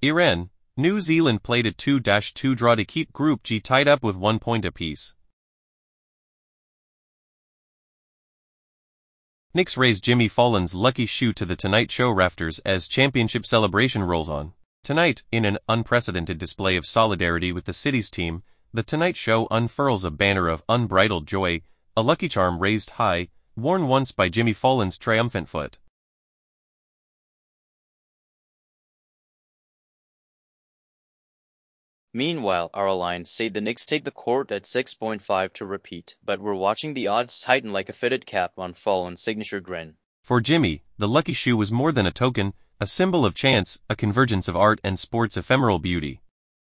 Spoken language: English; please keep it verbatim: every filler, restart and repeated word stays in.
Iran, New Zealand played a two two draw to keep Group G tied up with one point apiece. Knicks raise Jimmy Fallon's lucky shoe to the Tonight Show rafters as championship celebration rolls on. Tonight, in an unprecedented display of solidarity with the city's team, The Tonight Show unfurls a banner of unbridled joy, a lucky charm raised high, worn once by Jimmy Fallon's triumphant foot. Meanwhile, our lines say the Knicks take the court at six point five to repeat, but we're watching the odds tighten like a fitted cap on Fallon's signature grin. For Jimmy, the lucky shoe was more than a token, a symbol of chance, a convergence of art and sport's ephemeral beauty.